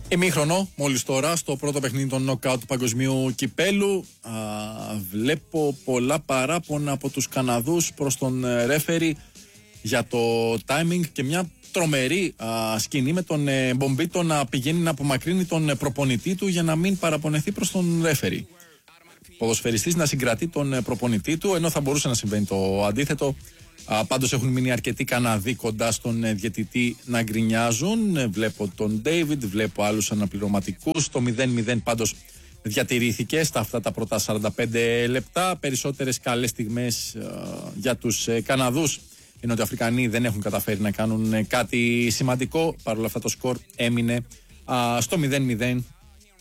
Ημίχρονο, μόλις τώρα, στο πρώτο παιχνίδι των νοκάουτ του Παγκοσμίου Κυπέλου. Βλέπω πολλά παράπονα από τους Καναδούς προς τον ρέφερι για το timing και μια τρομερή σκηνή με τον Μπομπίτο να πηγαίνει να απομακρύνει τον προπονητή του για να μην παραπονεθεί προς τον ρέφερι. Ποδοσφαιριστής να συγκρατεί τον προπονητή του, ενώ θα μπορούσε να συμβαίνει το αντίθετο. Πάντως έχουν μείνει αρκετοί Καναδοί κοντά στον διαιτητή να γκρινιάζουν. Βλέπω τον Ντέιβιντ, βλέπω άλλους αναπληρωματικούς. Το 0-0 πάντως διατηρήθηκε στα αυτά τα πρώτα 45 λεπτά. Περισσότερες καλές στιγμές για τους Καναδούς, ενώ οι Αφρικανοί δεν έχουν καταφέρει να κάνουν κάτι σημαντικό. Παρ' όλα αυτά το σκορ έμεινε στο 0-0